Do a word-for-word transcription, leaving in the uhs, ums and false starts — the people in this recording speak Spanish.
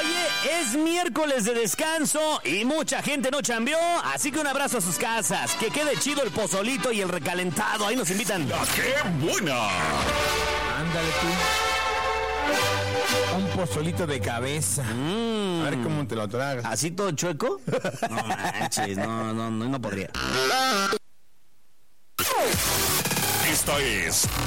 Oye, es miércoles de descanso y mucha gente no chambeó, así que un abrazo a sus casas. Que quede chido el pozolito y el recalentado. Ahí nos invitan. ¡La qué buena! Ándale tú. Un pozolito de cabeza. Mm. A ver cómo te lo tragas. ¿Así todo chueco? No manches, no, no, no, no podría. Esta es